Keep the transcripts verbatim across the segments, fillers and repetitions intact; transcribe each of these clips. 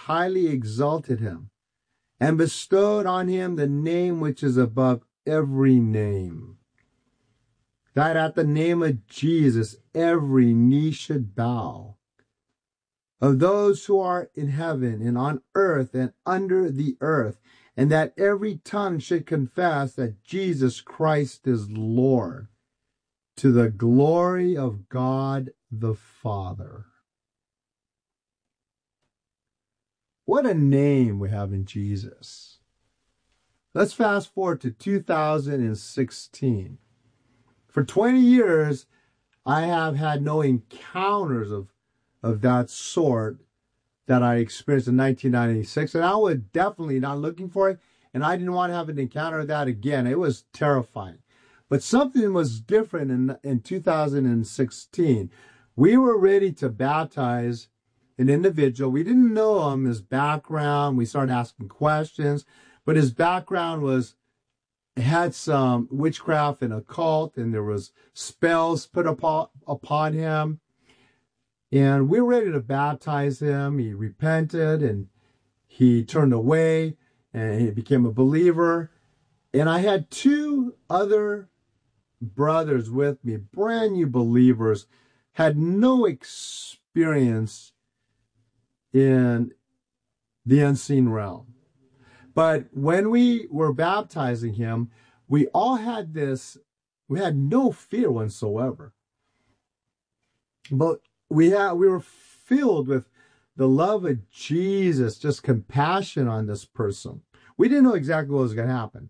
highly exalted him and bestowed on him the name which is above every name, that at the name of Jesus every knee should bow, of those who are in heaven and on earth and under the earth, and that every tongue should confess that Jesus Christ is Lord, to the glory of God the Father. What a name we have in Jesus. Let's fast forward to two thousand sixteen. For twenty years, I have had no encounters of, of that sort that I experienced in nineteen ninety-six, and I was definitely not looking for it, and I didn't want to have an encounter of that again. It was terrifying. But something was different in, in two thousand sixteen. We were ready to baptize an individual. We didn't know him, his background. We started asking questions, but his background was, had some witchcraft and occult, and there was spells put upon, upon him. And we were ready to baptize him. He repented and he turned away and he became a believer. And I had two other brothers with me, brand new believers, had no experience in the unseen realm. But when we were baptizing him, we all had this, we had no fear whatsoever. But we had, we were filled with the love of Jesus, just compassion on this person. We didn't know exactly what was going to happen.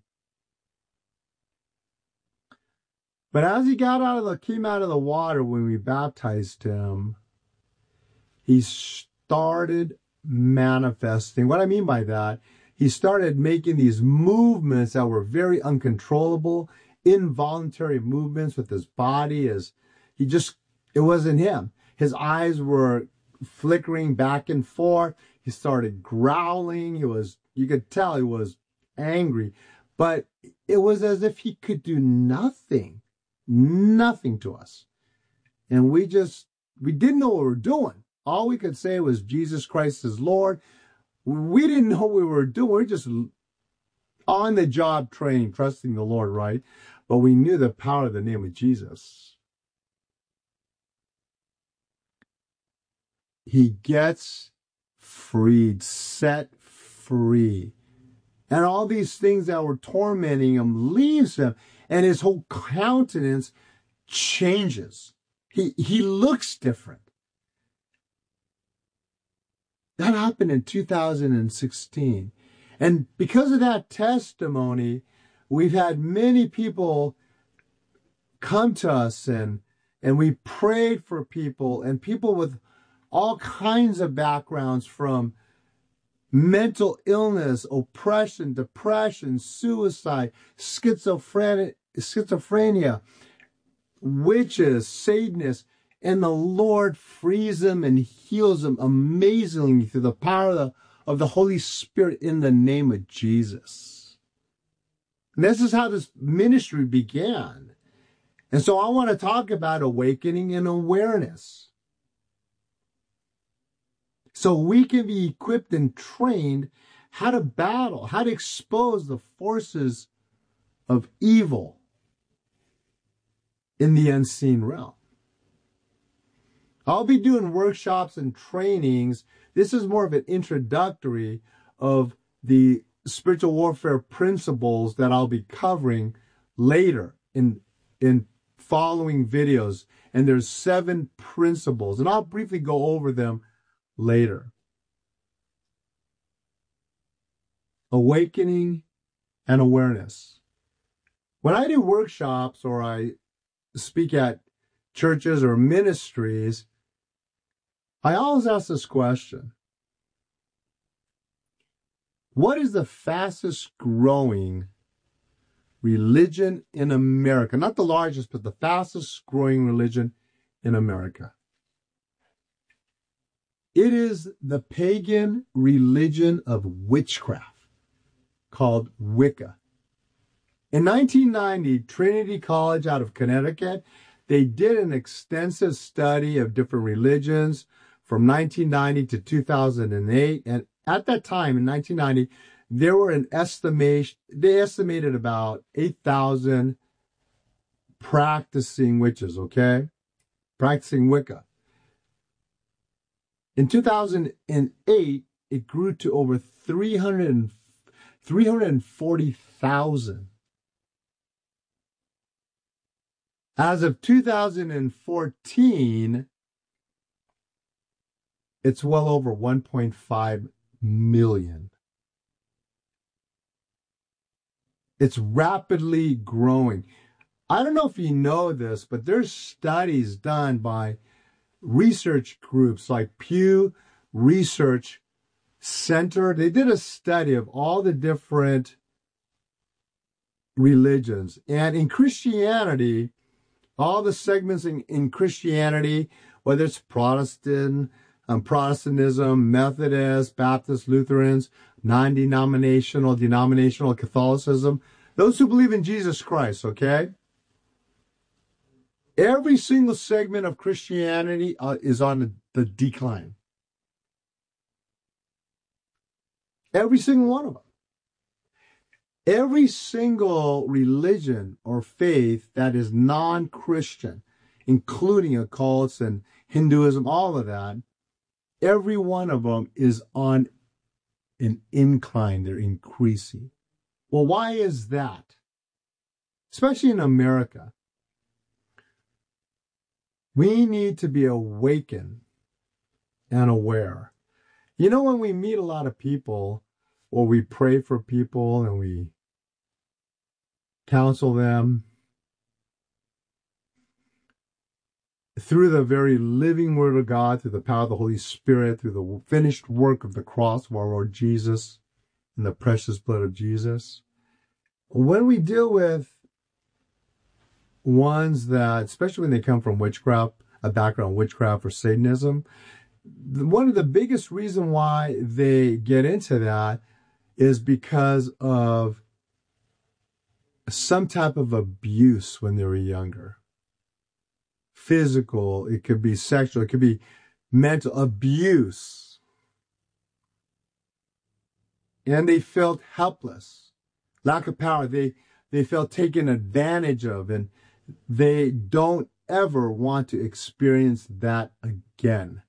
But as he got out of the, came out of the water when we baptized him, he started manifesting. What I mean by that, he started making these movements that were very uncontrollable, involuntary movements with his body. As he just, it wasn't him. His eyes were flickering back and forth. He started growling. He was, you could tell he was angry, but it was as if he could do nothing, nothing to us. And we just, we didn't know what we were doing. All we could say was Jesus Christ is Lord. We didn't know what we were doing. We were just on the job training, trusting the Lord, right? But we knew the power of the name of Jesus. He gets freed, set free. And all these things that were tormenting him leaves him. And his whole countenance changes. He, he looks different. That happened in two thousand sixteen. And because of that testimony, we've had many people come to us, and, and we prayed for people, and people with all kinds of backgrounds, from mental illness, oppression, depression, suicide, schizophrenia, schizophrenia, witches, Satanists, and the Lord frees them and heals them amazingly through the power of the, of the Holy Spirit in the name of Jesus. And this is how this ministry began. And so I want to talk about awakening and awareness, so we can be equipped and trained how to battle, how to expose the forces of evil in the unseen realm. I'll be doing workshops and trainings. This is more of an introductory of the spiritual warfare principles that I'll be covering later in, in following videos. And there's seven principles, and I'll briefly go over them later. Awakening and awareness. When I do workshops or I speak at churches or ministries, I always ask this question: what is the fastest growing religion in America? Not the largest, but the fastest growing religion in America. It is the pagan religion of witchcraft called Wicca. In nineteen ninety, Trinity College out of Connecticut, they did an extensive study of different religions from nineteen ninety to two thousand eight. And at that time in nineteen ninety, there were an estimation, they estimated about eight thousand practicing witches, okay? Practicing Wicca. In two thousand eight, it grew to over three hundred, three hundred forty thousand. As of two thousand fourteen, it's well over one point five million. It's rapidly growing. I don't know if you know this, but there's studies done by research groups like Pew Research Center. They did a study of all the different religions. And in Christianity, all the segments in, in Christianity, whether it's Protestant, um, Protestantism, Methodist, Baptist, Lutherans, non-denominational, denominational Catholicism, those who believe in Jesus Christ, okay? Every single segment of Christianity uh, is on the, the decline. Every single one of them. Every single religion or faith that is non-Christian, including occults and Hinduism, all of that, every one of them is on an incline. They're increasing. Well, why is that? Especially in America. We need to be awakened and aware. You know, when we meet a lot of people, or we pray for people and we counsel them through the very living Word of God, through the power of the Holy Spirit, through the finished work of the cross of our Lord Jesus and the precious blood of Jesus. When we deal with ones that, especially when they come from witchcraft, a background of witchcraft or Satanism, one of the biggest reasons why they get into that is because of some type of abuse when they were younger. Physical, it could be sexual, it could be mental abuse. And they felt helpless, lack of power. They, they felt taken advantage of, and they don't ever want to experience that again.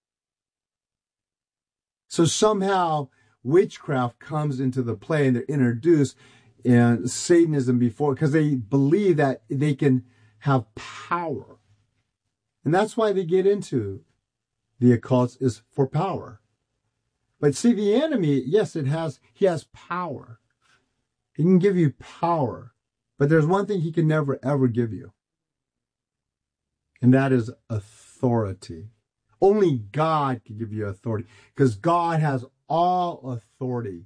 So somehow witchcraft comes into the play and they're introduced, and Satanism before, because they believe that they can have power. And that's why they get into the occults, is for power. But see, the enemy, yes, it has, he has power. He can give you power. But there's one thing he can never, ever give you. And that is authority. Only God can give you authority, because God has all authority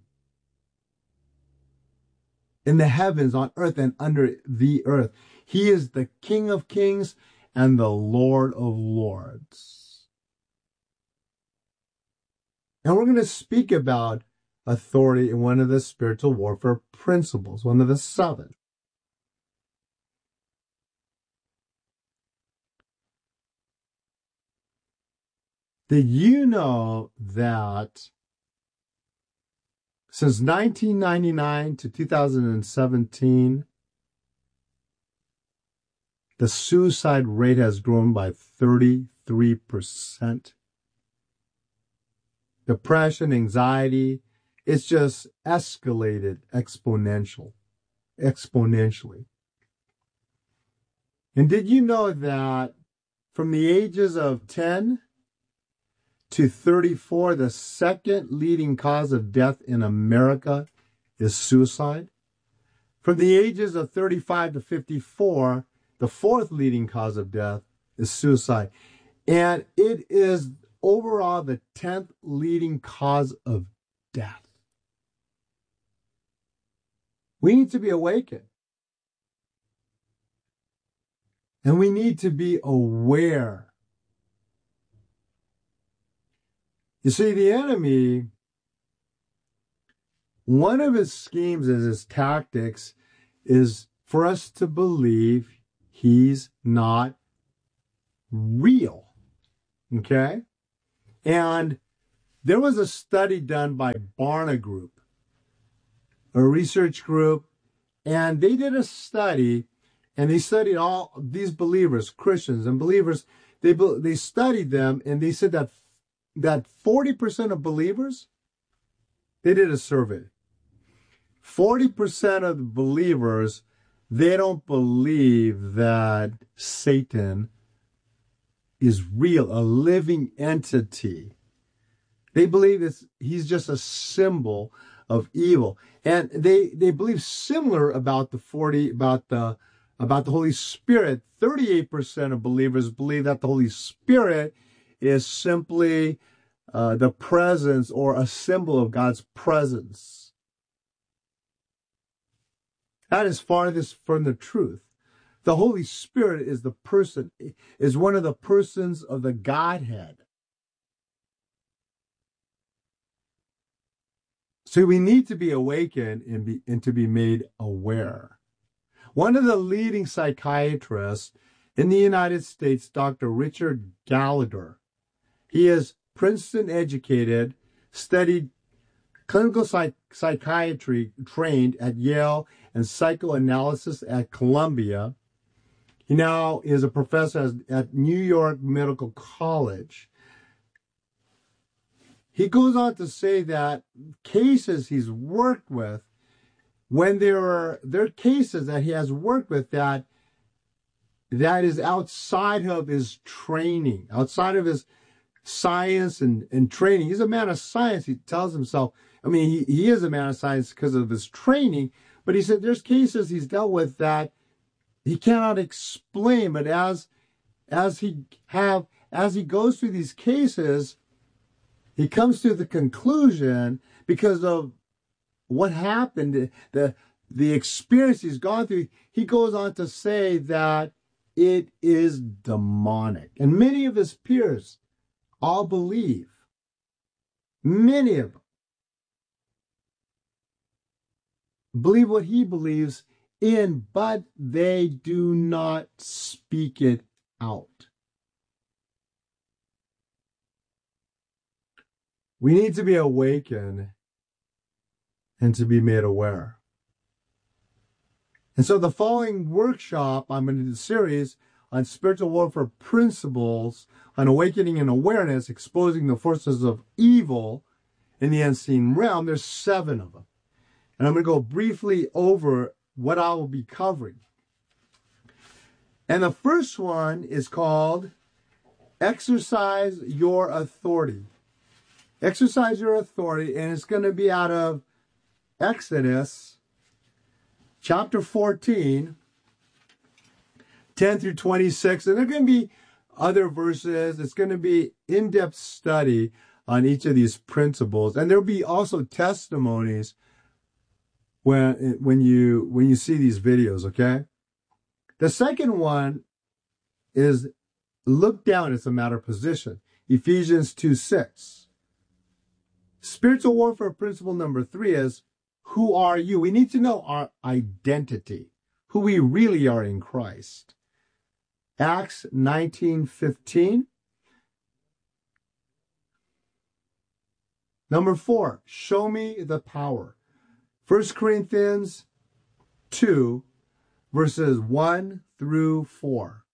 in the heavens, on earth, and under the earth. He is the King of kings and the Lord of lords. And we're going to speak about authority in one of the spiritual warfare principles, one of the seven. Did you know that since nineteen ninety-nine to two thousand seventeen, the suicide rate has grown by thirty-three percent? Depression, anxiety, it's just escalated exponential, exponentially. And did you know that from the ages of ten to thirty-four, the second leading cause of death in America is suicide? From the ages of thirty-five to fifty-four, the fourth leading cause of death is suicide. And it is overall the tenth leading cause of death. We need to be awakened. And we need to be aware. You see, the enemy, one of his schemes and his tactics is for us to believe he's not real. Okay? And There was a study done by Barna Group, a research group, and they did a study, and they studied all these believers, Christians and believers. They they studied them, and they said that that forty percent of believers, they did a survey. forty percent of the believers, they don't believe that Satan is real, a living entity. They believe that he's just a symbol of evil. And they, they believe similar about the forty, about the, about the Holy Spirit. thirty-eight percent of believers believe that the Holy Spirit is simply uh, the presence or a symbol of God's presence. That is farthest from the truth. The Holy Spirit is the person, is one of the persons of the Godhead. So we need to be awakened and, be, and to be made aware. One of the leading psychiatrists in the United States, Doctor Richard Gallagher, he is Princeton educated, studied clinical psych- psychiatry, trained at Yale, and psychoanalysis at Columbia. He now is a professor at New York Medical College. He goes on to say that cases he's worked with, when there are there are cases that he has worked with that that is outside of his training, outside of his science and, and training. He's a man of science, he tells himself. I mean, he, he is a man of science because of his training, but he said there's cases he's dealt with that he cannot explain, but as as he have as he goes through these cases, he comes to the conclusion, because of what happened, the the experience he's gone through, he goes on to say that it is demonic. And many of his peers all believe, many of them believe what he believes in, but they do not speak it out. We need to be awakened and to be made aware. And so the following workshop, I'm going to do the series on spiritual warfare principles, on awakening and awareness, exposing the forces of evil in the unseen realm. There's seven of them. And I'm going to go briefly over what I will be covering. And the first one is called Exercise Your Authority. Exercise your authority, and it's going to be out of Exodus chapter fourteen, ten through twenty-six. And there are going to be other verses. It's going to be in-depth study on each of these principles. And there'll be also testimonies when, when you, when you see these videos, okay? The second one is look down. It's a matter of position. Ephesians two six. Spiritual warfare principle number three is, who are you? We need to know our identity, who we really are in Christ. Acts nineteen fifteen. Number four, show me the power. First Corinthians two, verses one through four.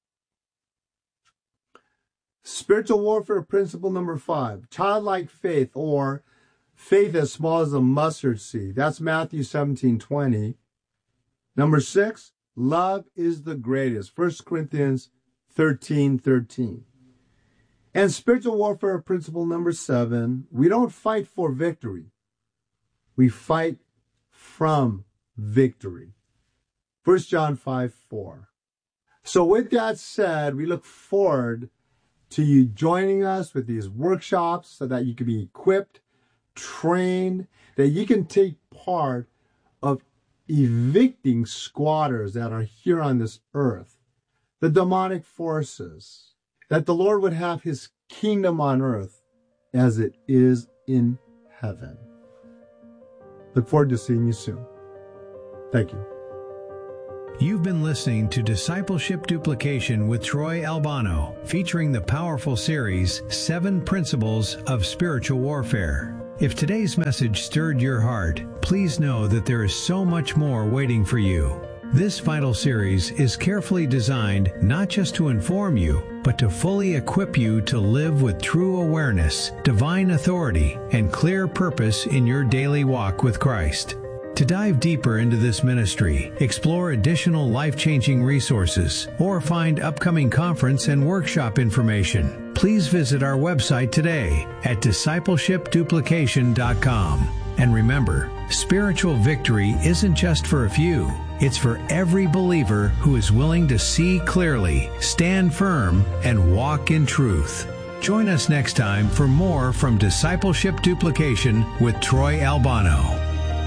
Spiritual warfare principle number five, childlike faith, or faith as small as a mustard seed. That's Matthew seventeen twenty. Number six, love is the greatest. First Corinthians thirteen thirteen. And spiritual warfare principle number seven, we don't fight for victory. We fight from victory. First John five four. So with that said, we look forward to you joining us with these workshops so that you can be equipped, trained, that you can take part of evicting squatters that are here on this earth, the demonic forces, that the Lord would have his kingdom on earth as it is in heaven. Look forward to seeing you soon. Thank you. You've been listening to Discipleship Duplication with Troy Albano, featuring the powerful series, Seven Principles of Spiritual Warfare. If today's message stirred your heart, please know that there is so much more waiting for you. This vital series is carefully designed not just to inform you, but to fully equip you to live with true awareness, divine authority, and clear purpose in your daily walk with Christ. To dive deeper into this ministry, explore additional life-changing resources, or find upcoming conference and workshop information, please visit our website today at discipleship duplication dot com. And remember, spiritual victory isn't just for a few. It's for every believer who is willing to see clearly, stand firm, and walk in truth. Join us next time for more from Discipleship Duplication with Troy Albano.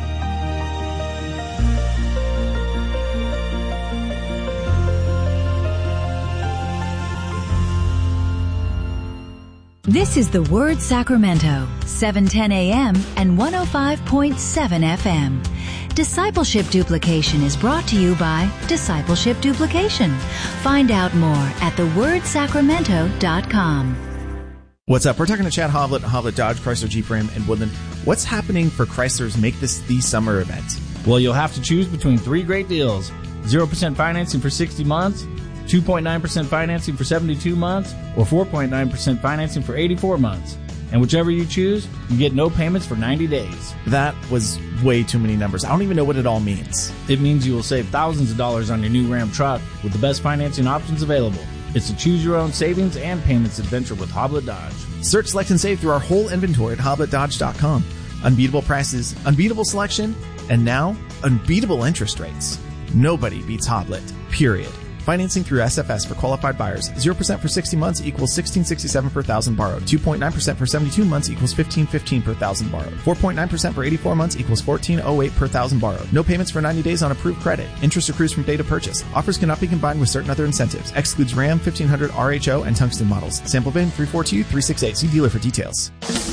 This is the Word Sacramento, seven ten a.m. and one oh five point seven F M. Discipleship Duplication is brought to you by Discipleship Duplication. Find out more at the word sacramento dot com. What's up? We're talking to Chad Hovlet, Hovlet Dodge, Chrysler Jeep Ram in Woodland. What's happening for Chrysler's Make This the Summer event? Well, you'll have to choose between three great deals. zero percent financing for sixty months, two point nine percent financing for seventy-two months, or four point nine percent financing for eighty-four months. And whichever you choose, you get no payments for ninety days. That was way too many numbers. I don't even know what it all means. It means you will save thousands of dollars on your new Ram truck with the best financing options available. It's a choose-your-own savings and payments adventure with Hovlet Dodge. Search, select, and save through our whole inventory at hoblet dodge dot com. Unbeatable prices, unbeatable selection, and now, unbeatable interest rates. Nobody beats Hovlet, period. Financing through S F S for qualified buyers. zero percent for sixty months equals sixteen sixty-seven per thousand borrowed. two point nine percent for seventy-two months equals fifteen fifteen per thousand borrowed. four point nine percent for eighty-four months equals fourteen oh eight per thousand borrowed. No payments for ninety days on approved credit. Interest accrues from date of purchase. Offers cannot be combined with certain other incentives. Excludes Ram, fifteen hundred R H O, and Tungsten models. Sample V I N three four two three six eight. See dealer for details.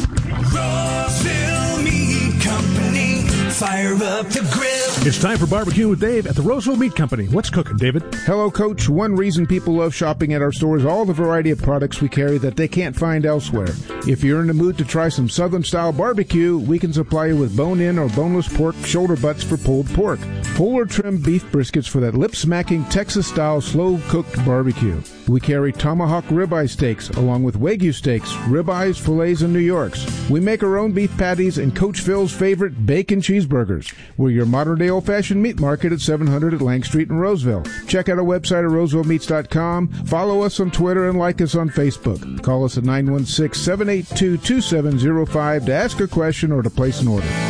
Roseville Meat Company. Fire up the grill. It's time for Barbecue with Dave at the Roseville Meat Company. What's cooking, David? Hello, Coach. One reason people love shopping at our store is all the variety of products we carry that they can't find elsewhere. If you're in the mood to try some Southern-style barbecue, we can supply you with bone-in or boneless pork shoulder butts for pulled pork, whole or trimmed beef briskets for that lip-smacking Texas-style slow-cooked barbecue. We carry tomahawk ribeye steaks along with Wagyu steaks, ribeyes, fillets, and New Yorks. We make our own beef patties and Coach Phil's favorite bacon cheeseburgers. We're your modern-day old-fashioned meat market at seven hundred at Lang Street in Roseville. Check out our website at roseville meats dot com. Follow us on Twitter and like us on Facebook. Call us at nine one six, seven eight two, two seven zero five to ask a question or to place an order.